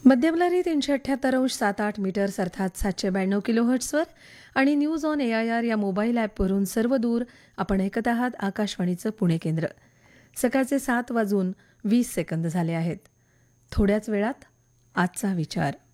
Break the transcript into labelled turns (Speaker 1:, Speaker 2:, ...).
Speaker 1: मध्यमलहरी 378.78 metres अर्थात 792 किलोहर्ट्झवर आणि news on AIR या मोबाईल ॲपवरून सर्व दूर आपण ऐकत आहात आकाशवाणीचं पुणे केंद्र. सकाळचे 7:20 झाले आहेत. थोड्याच वेळात आजचा विचार.